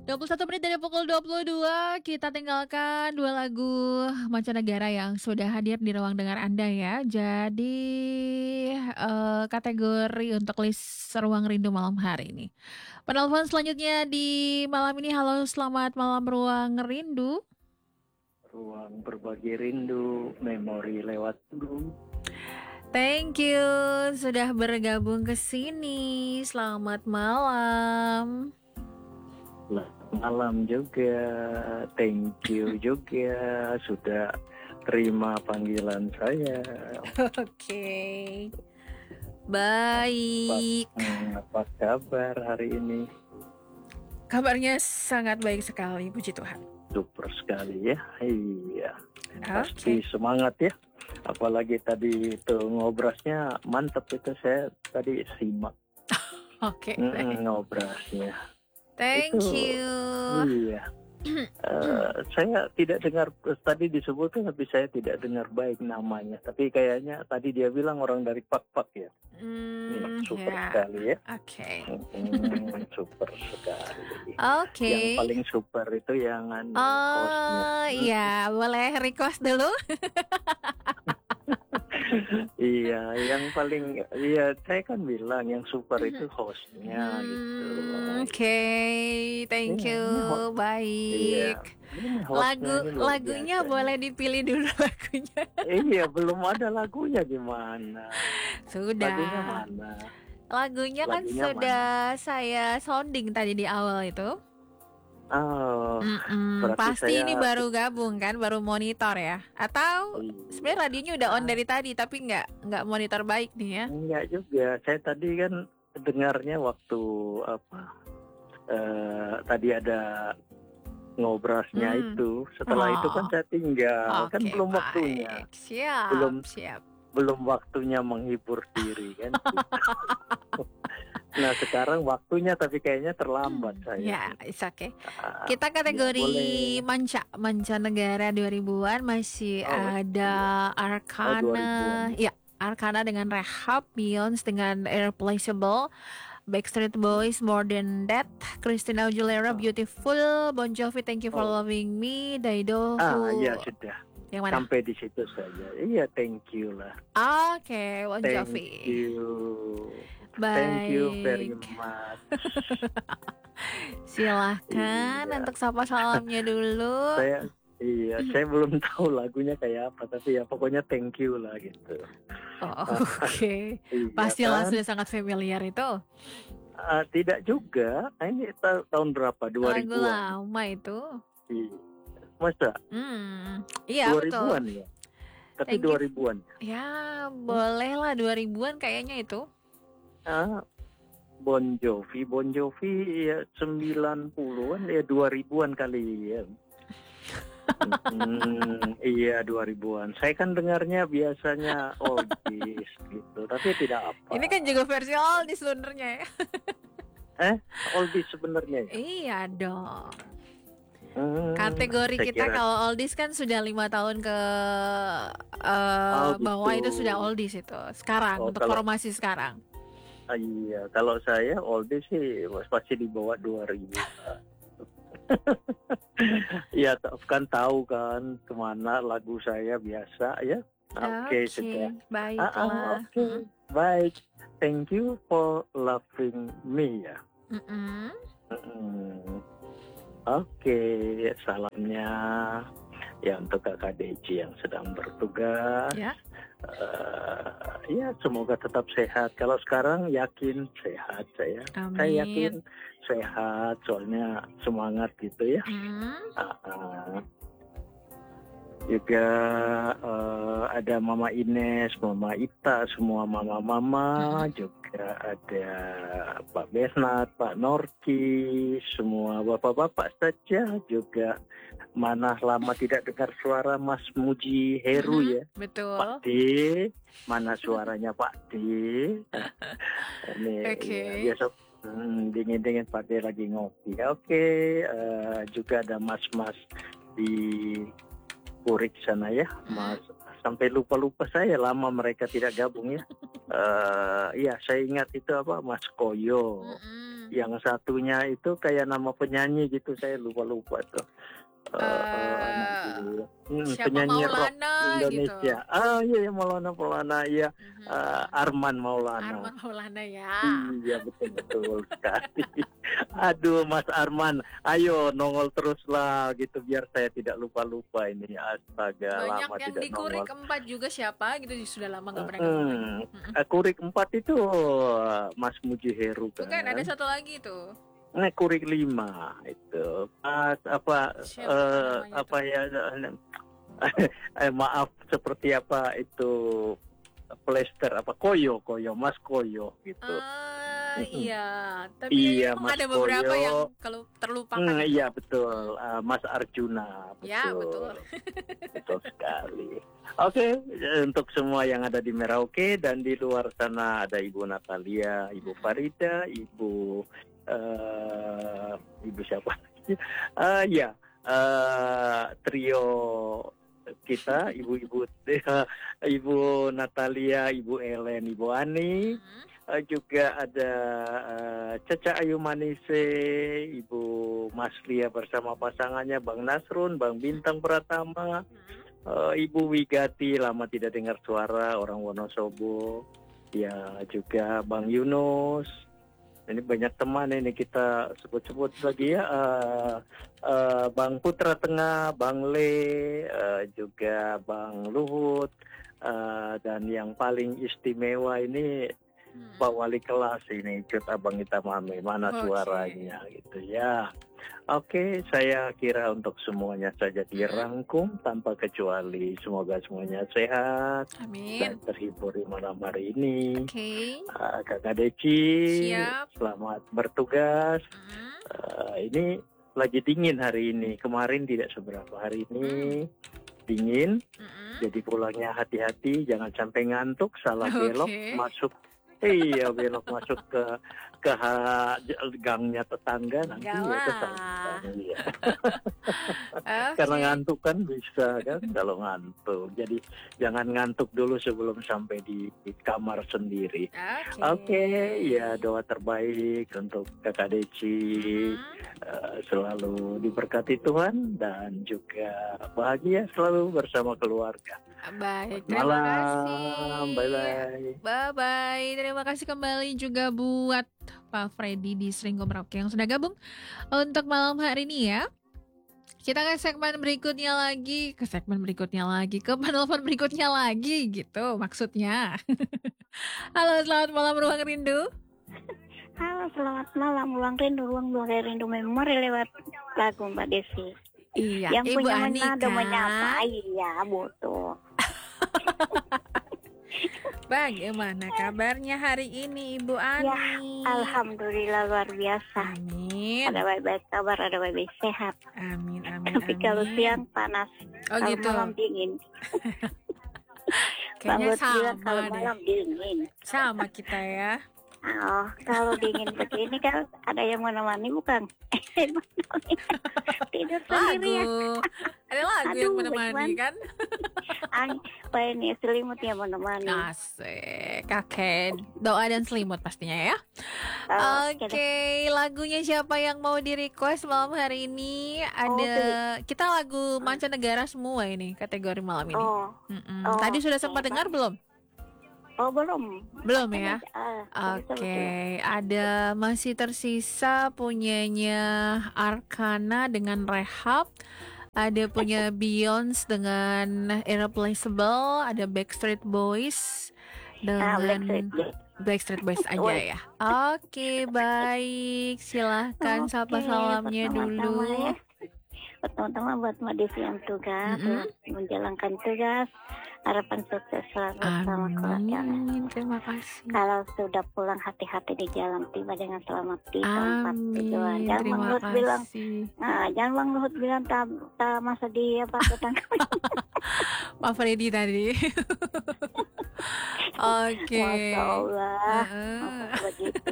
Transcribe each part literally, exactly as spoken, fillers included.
dua puluh satu menit dari pukul dua puluh dua, kita tinggalkan dua lagu mancanegara yang sudah hadir di ruang dengar Anda ya. Jadi eh, kategori untuk list Ruang Rindu malam hari ini. Penelpon selanjutnya di malam ini, halo selamat malam Ruang Rindu. Ruang berbagi rindu, memori lewat dulu. Thank you sudah bergabung ke sini. Selamat malam. Selamat malam juga, thank you juga sudah terima panggilan saya. Oke, okay. Baik. Apa, apa kabar hari ini? Kabarnya sangat baik sekali, puji Tuhan. Super sekali ya, iya. Okay. Pasti semangat ya. Apalagi tadi itu ngobrasnya mantap itu, saya tadi simak. Oke. Okay, mm, ngobrasnya. Thank itu, you. Iya. uh, saya tidak dengar tadi disebutkan, tapi saya tidak dengar baik namanya. Tapi kayaknya tadi dia bilang orang dari Pak-Pak ya. Mm, hmm, super yeah. sekali ya. Oke. Okay. Hmm, super sekali. Oke. Okay. Yang paling super itu yang anu, oh, hostnya. Oh iya, boleh request dulu. Iya, yang paling, iya saya kan bilang yang super itu hostnya hmm, gitu. Oke, okay. Thank you, yeah, baik. Iya, lagu lagunya biasa, boleh dipilih dulu lagunya. Iya, belum ada lagunya gimana? Sudah. Lagunya mana? Lagunya, lagunya kan sudah mana? Saya sounding tadi di awal itu. Oh, pasti saya... ini baru gabung kan, baru monitor ya? Atau iya. Sebenarnya radionya udah on dari tadi, tapi nggak nggak monitor baik nih ya? Enggak juga. Saya tadi kan dengarnya waktu apa? Uh, tadi ada ngobrasnya hmm. itu. Setelah oh. itu kan saya tinggal, okay, kan belum baik. waktunya. Siap. Belum siap. Belum waktunya menghibur diri kan. Nah sekarang waktunya, tapi kayaknya terlambat hmm, saya. Ya, it's okay. Kita kategori ya, manca, mancanegara dua ribuan masih oh, ada iya. Arcana, oh, ya Arcana dengan Rehab, Beyonce dengan Irreplaceable, Backstreet Boys More Than That, Christina Aguilera oh. Beautiful, Bon Jovi Thank You For oh. Loving Me, Daido. Ah iya sudah. Yang mana? Sampai di situ saja. Iya, thank you lah. Oke, okay, Bon Jovi. Thank you. Baik. Thank you very much. Silahkan iya. untuk sapa salamnya dulu. Saya iya, saya belum tahu lagunya kayak apa, tapi ya pokoknya thank you lah gitu. Oh, oke. Okay. Iya, pastilah kan? Sudah sangat familiar itu. Uh, tidak juga. Nah, ini ta- tahun berapa? dua ribuan. Lagu lama itu. Iya. Masa? Hmm, iya dua ribuan betul. Ya. Tapi Thank dua ribuan. Ya, boleh lah dua ribuan kayaknya itu. Ah, Bon Jovi, Bon Jovi ya sembilan puluhan ya dua ribuan kali ya. hmm, iya dua ribuan. Saya kan dengarnya biasanya oldies gitu, tapi tidak apa. Ini kan juga versi oldies sebenarnya ya. eh, oldies sebenarnya ya? Iya dong. Hmm, kategori kita kira... kalau oldies kan sudah lima tahun ke uh, oh, gitu. Bawah itu sudah oldies itu. Sekarang oh, untuk kalau... formasi sekarang. Ah, iya, kalau saya oldies sih pasti di bawah dua ribu. Iya, kan tahu kan kemana lagu saya biasa ya. Oke, okay, sudah. Baiklah. Ah, ah, Oke, okay. hmm. Baik. Thank you for loving me ya. Mm-mm. Mm-mm. Oke, okay, salamnya ya untuk Kakak Deji yang sedang bertugas. Ya. Uh, ya semoga tetap sehat. Kalau sekarang yakin sehat saya. Amin. Saya yakin sehat, soalnya semangat gitu ya. Hmm. Uh, uh, juga uh, ada Mama Ines, Mama Ita, semua mama-mama. Hmm. Juga ada Pak Bernard, Pak Norki, semua bapak-bapak saja. Juga mana lama tidak dengar suara Mas Muji Heru ya. Betul. Pak D, mana suaranya Pak D? Ini okay. ya, biasa hmm, dingin-dingin Pak D lagi ngopi. Oke, okay. uh, juga ada mas-mas di Purik sana ya, Mas sampai lupa-lupa saya lama mereka tidak gabung ya. Uh, iya, saya ingat itu apa Mas Koyo. Mm-mm. Yang satunya itu kayak nama penyanyi gitu, saya lupa-lupa tuh. Uh, Uh, hmm, siapa penyanyi rock Maulana Indonesia. gitu. Ah iya, ya, Maulana Maulana iya. Mhm. Uh, Arman Maulana. Arman Maulana ya. Iya betul-betul sekali. Aduh Mas Arman, ayo nongol terus lah gitu biar saya tidak lupa-lupa ini. Astaga, Banyak lama yang tidak di Kurik nongol. empat juga siapa gitu sudah lama nggak pernah gabung lagi. Hmm, Mm-mm. Kurik empat itu Mas Muji Heru kan. Bukan, ada satu lagi tuh. Nah, Kurik lima itu Mas apa Siapa eh, namanya apa ya eh, maaf seperti apa itu Plester apa Koyo Koyo Mas Koyo gitu. Ah, Mm-mm. iya. Tapi Iya, emang Mas ada beberapa Koyo. yang kalau terlupakan. Hmm, gitu. iya betul, uh, Mas Arjuna, betul, Ya, betul. betul sekali. Oke, untuk semua yang ada di Merauke dan di luar sana ada Ibu Natalia, Ibu Farida, Ibu uh, Ibu siapa? uh, ya, uh, trio kita, Ibu-ibu, Ibu Natalia, Ibu Ellen, Ibu Ani. Mhm. Uh, juga ada uh, Caca Ayu Manise, Ibu Maslia bersama pasangannya Bang Nasrun, Bang Bintang Pratama, Mhm. uh, Ibu Wigati lama tidak dengar suara orang Wonosobo, ya juga Bang Yunus. Ini banyak teman ini kita sebut-sebut lagi ya, uh, uh, Bang Putra Tengah, Bang Le, uh, juga Bang Luhut, uh, dan yang paling istimewa ini Mhm. Pak Wali kelas ini ikut Abang Ita Mame, mana Oke. suaranya gitu ya. Oke, saya kira untuk semuanya saja dirangkum tanpa kecuali. Semoga semuanya sehat Amin. dan terhibur di malam hari ini. Oke. Uh, Kakak Deci, Siap. selamat bertugas. Mhm. Uh, ini lagi dingin hari ini. Kemarin tidak seberapa, hari ini dingin. Mhm. Jadi pulangnya hati-hati, jangan sampai ngantuk, salah Oke. belok masuk. Iya, belok masuk ke ke ha- gangnya tetangga nanti Enggak ya lah. kesalahan. Iya. Oke. Karena ngantuk kan bisa kan kalau ngantuk. Jadi jangan ngantuk dulu sebelum sampai di, di kamar sendiri. Oke. Oke, ya doa terbaik untuk Kakak Deci. Mhm. Uh, selalu diberkati Tuhan dan juga bahagia selalu bersama keluarga. Baik, terima kasih. Malam, bye bye. Bye bye. Terima kasih kembali juga buat Pak Freddy di Seringgo Merauke yang sudah gabung untuk malam hari ini ya. Kita ke segmen berikutnya lagi, ke segmen berikutnya lagi, ke penelpon berikutnya lagi gitu maksudnya. Halo, selamat malam Ruang Rindu. Halo, selamat malam. Ruang Rindu, Ruang Ruang Rindu Memori lewat lagu Mbak Desi. Iya, Yang Ibu punya Ani Manado kan? menyapa. Iya, betul. Bagaimana kabarnya hari ini Ibu Ani? Ya, alhamdulillah luar biasa. Amin. Ada baik-baik kabar, ada baik-baik sehat. Amin, amin, Tapi amin. kalau siang panas, Oh kalau gitu. malam dingin. Kayaknya Bang Bud bilang sama kalau deh. malam dingin. Sama kita ya. Oh, kalau dingin begini kan ada yang menemani bukan? Tidur sendiri ya. Lagu. Ada lagu yang Aduh, menemani bagaimana? kan? Ay, apa ini selimut yang menemani. Asik. Kakek. Doa dan selimut pastinya ya. Oh, Oke, lagunya siapa yang mau di request malam hari ini? Ada kita lagu mancanegara semua ini kategori malam ini. Oh, Mm-mm. Oh, Tadi sudah sempat oke, dengar belum? oh belum. Belum ya? Ah, Oke, ada masih tersisa punyanya Arkana dengan Rehab, ada punya Beyonce dengan Irreplaceable, ada Backstreet Boys Ah, dengan Backstreet. Backstreet Boys aja Boys. ya. Oke, baik, silahkan Oke, sapa salamnya pertama-tama dulu. ya. Pertama-tama buat Mbak Devi yang tugas, Mm-mm. menjalankan tugas, harapan sukses selalu bersama keluarga. Amin, terima kasih. Kalau sudah pulang hati-hati di jalan, tiba dengan selamat di tempat tujuan. Amin, Jangan Bang terima Luhut bilang, kasih. nah jangan Bang Luhut bilang tak ta masa dia apa tentang Pak Freddy tadi. Oke. Masya Allah, Heeh. masa begitu.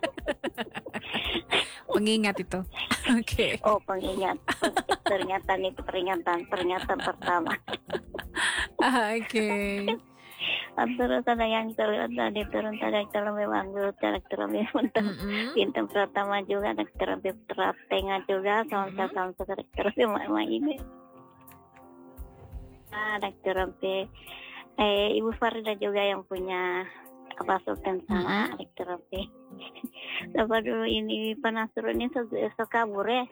Pengingat itu. Oke. Oh pengingat, ternyata itu peringatan, peringatan pertama. Oke. Terus ada yang terlihat tadi turun ada terlebih bagus, ada terlebih untuk Mm-mm. bintang pertama juga, ada terlebih tengah juga, sama sama sama terlebih mama ini. Ada terlebih eh Ibu Farida juga yang punya apa sultan sama, ada terlebih. Apa dulu ini penasaran ini so kabur ya.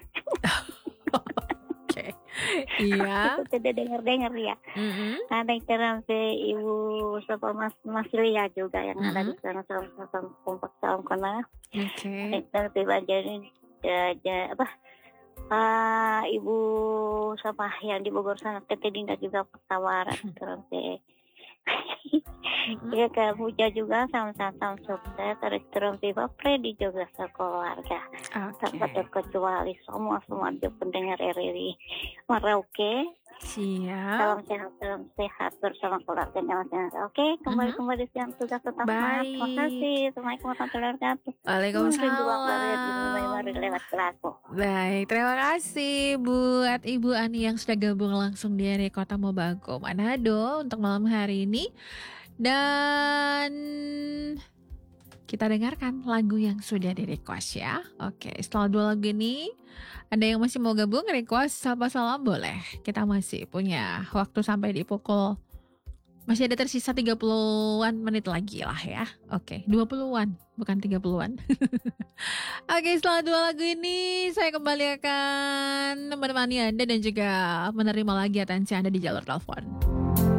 Oke. Iya. Tidak dengar-dengar ya. Mm-mm. Ada yang sampai Ibu Sopo Mas Mas Lia juga yang Mm-hmm. ada di sana sama kompak salam kena. Oke. Yang sampai bagian ya, apa ah, Ibu sama yang di Bogor sana Tete Dinda juga pertawaran sampai Mm-mm. ya kamu juga sama-sama sukses terus terus Freddy juga sekeluarga. Oke. Tak terkecuali semua semua dia pendengar R R I Merauke. Siap. Salam sehat, salam sehat bersama keluarga jangan sehat. Oke, kembali Mhm. kembali siang tugas tetap semangat. Terima Baik. kasih. Assalamualaikum warahmatullahi wabarakatuh. Waalaikumsalam. Mari lewat pelaku. Baik, terima kasih buat Ibu Ani yang sudah gabung langsung dari Kota Mobagu, Manado untuk malam hari ini. Dan kita dengarkan lagu yang sudah di request ya. Oke, setelah dua lagu ini, ada yang masih mau gabung request sapa salam boleh. Kita masih punya waktu sampai di pukul, masih ada tersisa tiga puluhan menit lagi lah ya. Oke, dua puluhan bukan tiga puluhan. Oke, setelah dua lagu ini saya kembali akan menemani Anda dan juga menerima lagi atensi Anda di jalur telepon.